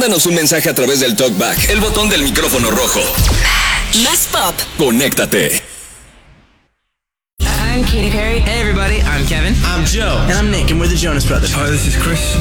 Mándanos un mensaje a través del TalkBack, el botón del micrófono rojo. Más pop. Conéctate. I'm Katy Perry. Hey everybody, I'm Kevin. I'm Joe. And I'm Nick, and we're the Jonas Brothers. Hi, this is Chris.